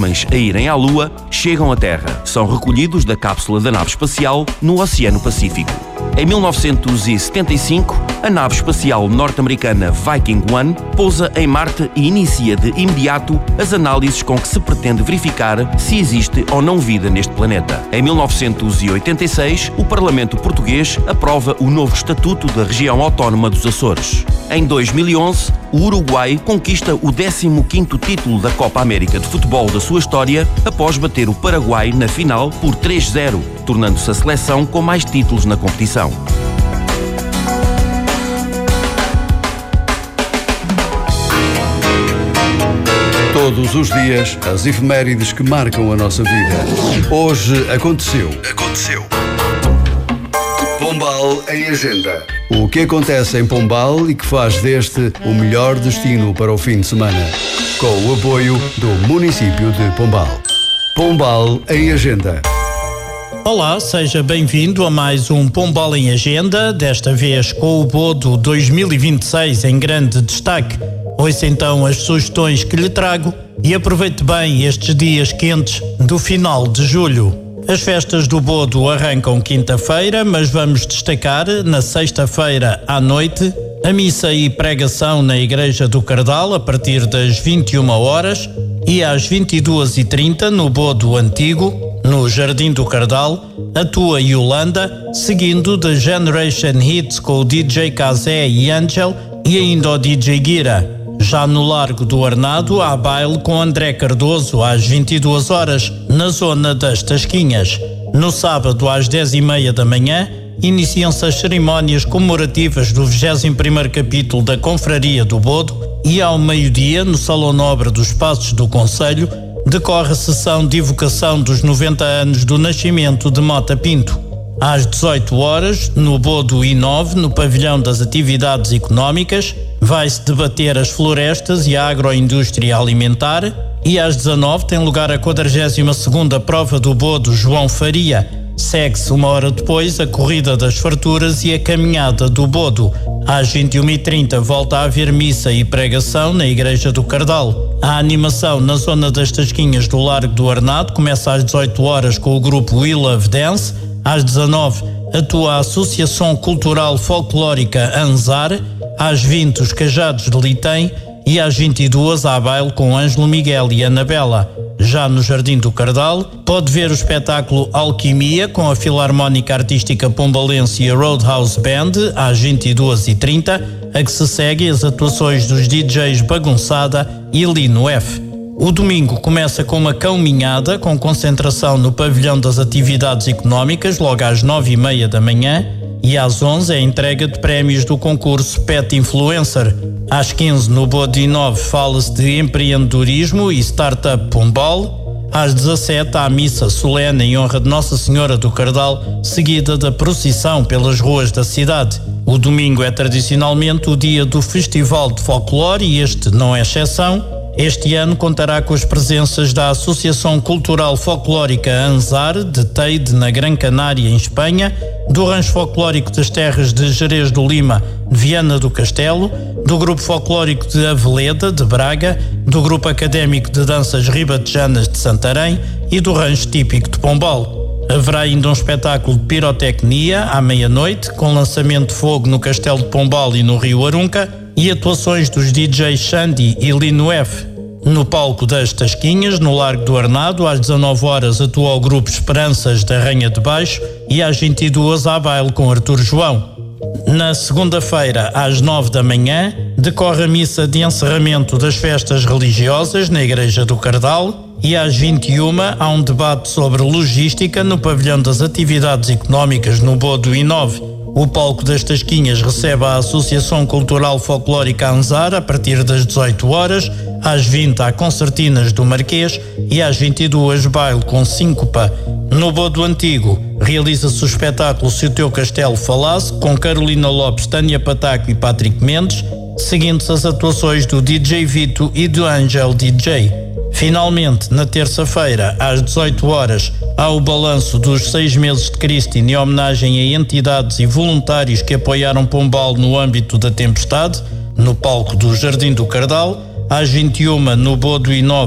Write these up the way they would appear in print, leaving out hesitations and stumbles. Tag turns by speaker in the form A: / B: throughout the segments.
A: homens a irem à Lua chegam à Terra. São recolhidos da cápsula da nave espacial no Oceano Pacífico. Em 1975, a nave espacial norte-americana Viking 1 pousa em Marte e inicia de imediato as análises com que se pretende verificar se existe ou não vida neste planeta. Em 1986, o Parlamento português aprova o novo Estatuto da Região Autónoma dos Açores. Em 2011, o Uruguai conquista o 15º título da Copa América de Futebol da sua história após bater o Paraguai na final por 3-0, tornando-se a seleção com mais títulos na competição.
B: Todos os dias, as efemérides que marcam a nossa vida. Hoje aconteceu. Pombal em Agenda. O que acontece em Pombal e que faz deste o melhor destino para o fim de semana. Com o apoio do município de Pombal. Pombal em Agenda.
C: Olá, seja bem-vindo a mais um Pombal em Agenda, desta vez com o Bodo 2026 em grande destaque. Ouça então as sugestões que lhe trago e aproveite bem estes dias quentes do final de julho. As festas do Bodo arrancam quinta-feira, mas vamos destacar na sexta-feira à noite a missa e pregação na Igreja do Cardal a partir das 21 horas e às 22h30 no Bodo Antigo, no Jardim do Cardal, atua Yolanda, seguindo The Generation Hits com o DJ Kazé e Angel e ainda o DJ Guira. Já no Largo do Arnado, há baile com André Cardoso às 22 horas, na zona das Tasquinhas. No sábado, às 10h30 da manhã, iniciam-se as cerimónias comemorativas do 21º capítulo da Confraria do Bodo e ao meio-dia, no Salão Nobre dos Passos do Concelho, decorre a sessão de evocação dos 90 anos do nascimento de Mota Pinto. Às 18 horas, no Bodo I9, no Pavilhão das Atividades Económicas, vai-se debater as florestas e a agroindústria alimentar e às 19 tem lugar a 42ª prova do Bodo João Faria. Segue-se uma hora depois a corrida das farturas e a caminhada do Bodo. Às 21h30 volta a haver missa e pregação na Igreja do Cardal. A animação na zona das Tasquinhas do Largo do Arnado começa às 18 horas com o grupo We Love Dance. Às 19 atua a Associação Cultural Folclórica Anzar. Às 20 os Cajados de Litem e às 22 há baile com Ângelo Miguel e Anabela. Já no Jardim do Cardal pode ver o espetáculo Alquimia com a Filarmónica Artística Pombalense e a Roadhouse Band às 22h30, a que se seguem as atuações dos DJs Bagunçada e Lino F. O domingo começa com uma caminhada com concentração no Pavilhão das Atividades Económicas logo às 9h30 da manhã e às 11 é a entrega de prémios do concurso Pet Influencer. Às 15 no Bodo I9 fala-se de empreendedorismo e startup Pombal. Às 17 há a missa solene em honra de Nossa Senhora do Cardal, seguida da procissão pelas ruas da cidade. O domingo é tradicionalmente o dia do Festival de Folclore e este não é exceção. Este ano contará com as presenças da Associação Cultural Folclórica Anzar, de Teide, na Gran Canária, em Espanha, do Rancho Folclórico das Terras de Jerez do Lima, de Viana do Castelo, do Grupo Folclórico de Aveleda, de Braga, do Grupo Académico de Danças Ribatejanas de Santarém e do Rancho Típico de Pombal. Haverá ainda um espetáculo de pirotecnia à meia-noite, com lançamento de fogo no Castelo de Pombal e no Rio Arunca, e atuações dos DJs Xandi e Lino F. No palco das Tasquinhas, no Largo do Arnado, às 19 horas atua o grupo Esperanças da Ranha de Baixo e às 22 há baile com Artur João. Na segunda-feira, às 9 da manhã, decorre a missa de encerramento das festas religiosas na Igreja do Cardal e às 21 há um debate sobre logística no Pavilhão das Atividades Económicas no Bodo I9. O palco das Tasquinhas recebe a Associação Cultural Folclórica Anzar a partir das 18 horas, às 20 há concertinas do Marquês e às 22 baile com síncopa. No Bodo Antigo realiza-se o espetáculo Se o Teu Castelo Falasse, com Carolina Lopes, Tânia Pataco e Patrick Mendes, seguindo-se as atuações do DJ Vito e do Angel DJ. Finalmente, na terça-feira, às 18 horas, há o balanço dos 6 meses de Cristina em homenagem a entidades e voluntários que apoiaram Pombal no âmbito da tempestade, no palco do Jardim do Cardal. Às 21, no Bodo I9,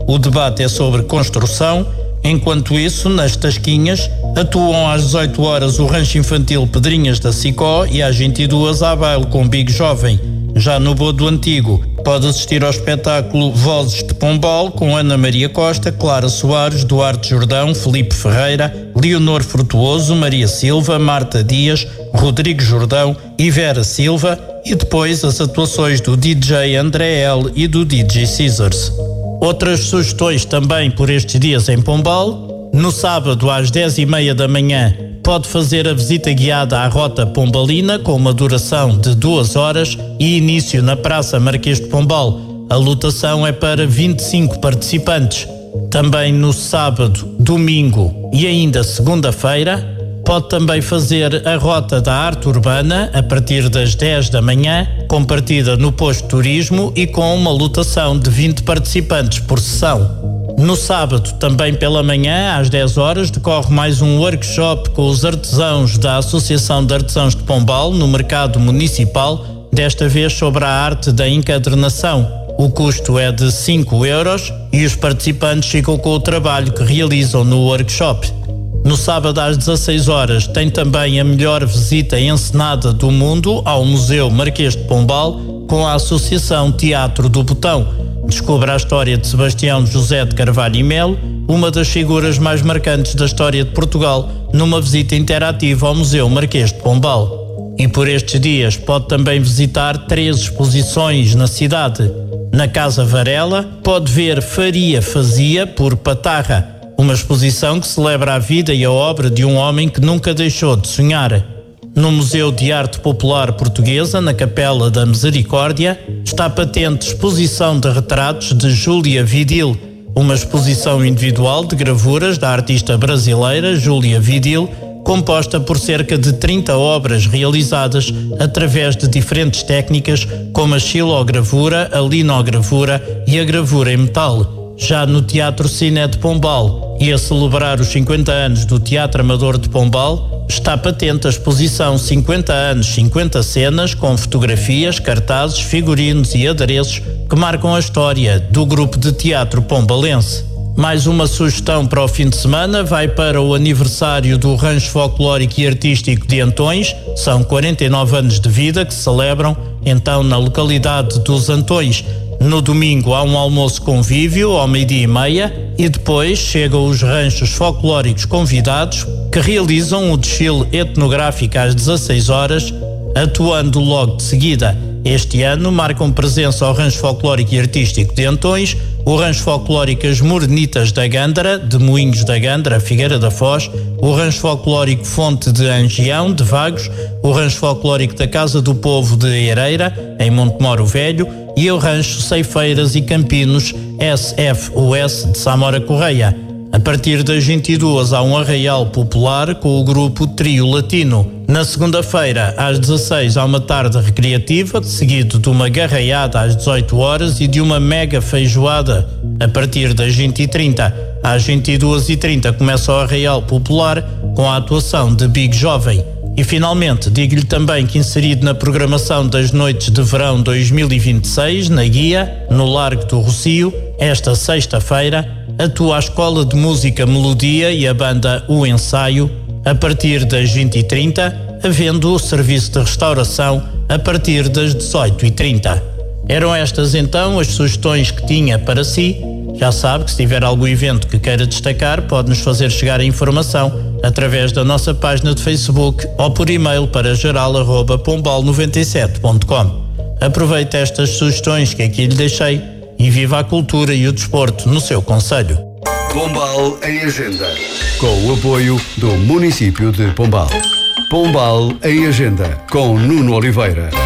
C: O debate é sobre construção. Enquanto isso, nas Tasquinhas, atuam às 18 horas o Rancho Infantil Pedrinhas da Sicó e às 22 há baile com Big Jovem. Já no Bodo Antigo, pode assistir ao espetáculo Vozes de Pombal com Ana Maria Costa, Clara Soares, Duarte Jordão, Felipe Ferreira, Leonor Frutuoso, Maria Silva, Marta Dias, Rodrigo Jordão e Vera Silva, e depois as atuações do DJ André L e do DJ Caesars. Outras sugestões também por estes dias em Pombal. No sábado às 10h30 da manhã pode fazer a visita guiada à Rota Pombalina com uma duração de 2 horas e início na Praça Marquês de Pombal. A lotação é para 25 participantes. Também no sábado, domingo e ainda segunda-feira pode também fazer a Rota da Arte Urbana a partir das 10 da manhã, com partida no posto de turismo e com uma lotação de 20 participantes por sessão. No sábado, também pela manhã, às 10 horas, decorre mais um workshop com os artesãos da Associação de Artesãos de Pombal no mercado municipal, desta vez sobre a arte da encadernação. O custo é de 5 euros e os participantes ficam com o trabalho que realizam no workshop. No sábado às 16 horas tem também a melhor visita encenada do mundo ao Museu Marquês de Pombal com a Associação Teatro do Botão. Descubra a história de Sebastião José de Carvalho e Melo, uma das figuras mais marcantes da história de Portugal, numa visita interativa ao Museu Marquês de Pombal. E por estes dias pode também visitar 3 exposições na cidade. Na Casa Varela pode ver Faria Fazia por Patarra, uma exposição que celebra a vida e a obra de um homem que nunca deixou de sonhar. No Museu de Arte Popular Portuguesa, na Capela da Misericórdia, está patente exposição de retratos de Júlia Vidil, uma exposição individual de gravuras da artista brasileira Júlia Vidil, composta por cerca de 30 obras realizadas através de diferentes técnicas como a xilogravura, a linogravura e a gravura em metal. Já no Teatro Ciné de Pombal e a celebrar os 50 anos do Teatro Amador de Pombal, está patente a exposição 50 anos, 50 cenas com fotografias, cartazes, figurinos e adereços que marcam a história do grupo de teatro pombalense. Mais uma sugestão para o fim de semana vai para o aniversário do Rancho Folclórico e Artístico de Antões. São 49 anos de vida que se celebram então na localidade dos Antões. No domingo há um almoço convívio ao 12h30 e depois chegam os ranchos folclóricos convidados que realizam o desfile etnográfico às 16 horas, atuando logo de seguida. Este ano marcam presença ao Rancho Folclórico e Artístico de Antões, o Rancho Folclórico As Morenitas da Gândara, de Moinhos da Gândara, Figueira da Foz, o Rancho Folclórico Fonte de Angião, de Vagos, o Rancho Folclórico da Casa do Povo de Eireira, em Montemoro Velho, e o Rancho Ceifeiras e Campinos SFUS de Samora Correia. A partir das 22 há um arraial popular com o grupo Trio Latino. Na segunda-feira, às 16 há uma tarde recreativa, seguido de uma garraiada às 18 horas e de uma mega feijoada. A partir das 20h30 às 22h30 começa o arraial popular com a atuação de Big Jovem. E finalmente, digo-lhe também que inserido na programação das Noites de Verão 2026, na Guia, no Largo do Rocio, esta sexta-feira, atua a Escola de Música Melodia e a banda O Ensaio, a partir das 20h30, havendo o serviço de restauração a partir das 18h30. Eram estas então as sugestões que tinha para si. Já sabe que se tiver algum evento que queira destacar, pode-nos fazer chegar a informação através da nossa página de Facebook ou por e-mail para geral@pombal97.com. Aproveite estas sugestões que aqui lhe deixei e viva a cultura e o desporto no seu concelho.
B: Pombal em Agenda, com o apoio do município de Pombal. Pombal em Agenda, com Nuno Oliveira.